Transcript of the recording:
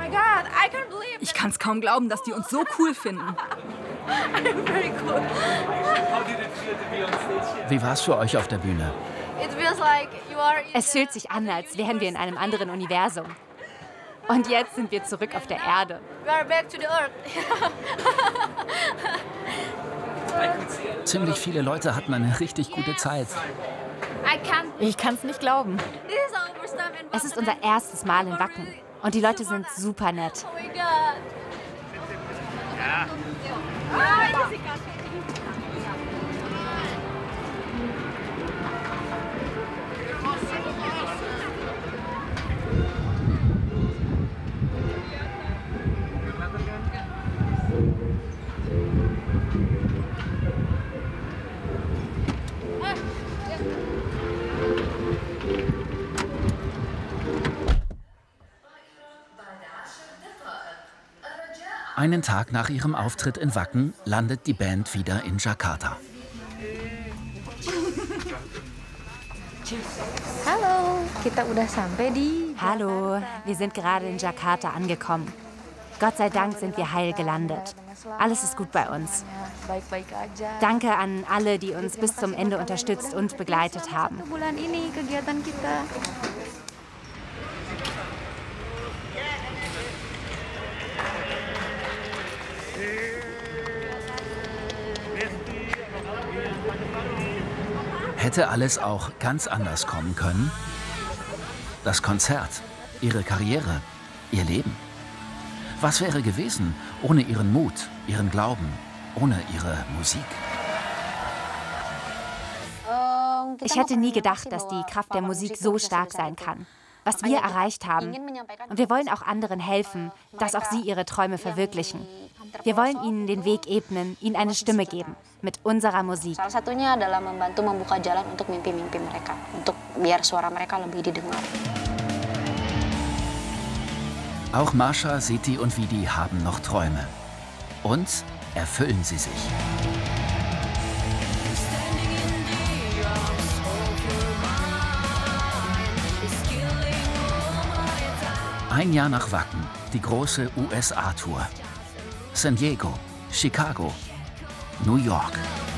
God, I can't believe Ich kann es kaum glauben, dass die uns so cool finden. I'm very cool. Wie war es für euch auf der Bühne? It feels like you are in Es fühlt sich an, als wären wir in einem anderen Universum. Und jetzt sind wir zurück auf der Erde. we are back to the earth. Ziemlich viele Leute hatten eine richtig gute Zeit. I can't. Ich kann es nicht glauben. This is our first time in Es ist unser erstes Mal in Wacken. Und die Leute sind super nett. Oh my God. Einen Tag nach ihrem Auftritt in Wacken landet die Band wieder in Jakarta. Halo, kita udah sampai di Hallo, wir sind gerade in Jakarta angekommen. Gott sei Dank sind wir heil gelandet. Alles ist gut bei uns. baik-baik aja. Danke an alle, die uns bis zum Ende unterstützt und begleitet haben. Bulan ini kegiatan kita. Hätte alles auch ganz anders kommen können? Das Konzert, ihre Karriere, ihr Leben. Was wäre gewesen ohne ihren Mut, ihren Glauben, ohne ihre Musik? Ich hätte nie gedacht, dass die Kraft der Musik so stark sein kann. Was wir erreicht haben. Und wir wollen auch anderen helfen, dass auch sie ihre Träume verwirklichen. Wir wollen ihnen den Weg ebnen, ihnen eine Stimme geben. Mit unserer Musik. Salah satunya adalah membantu membuka jalan untuk mimpi-mimpi mereka, untuk biar suara mereka lebih didengar. Auch Marsha, Siti und Vidi haben noch Träume. Und erfüllen sie sich. Ein Jahr nach Wacken, die große USA-Tour. San Diego, Chicago, New York.